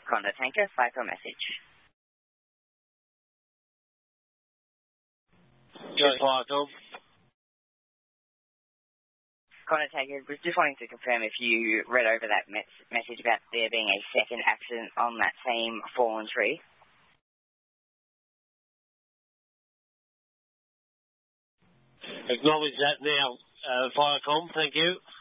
Condor Tanker, Viper message. Just Viacom. Condor Tanker, was just wanting to confirm if you read over that message about there being a second accident on that same fallen tree. Acknowledge that now, Viacom, thank you.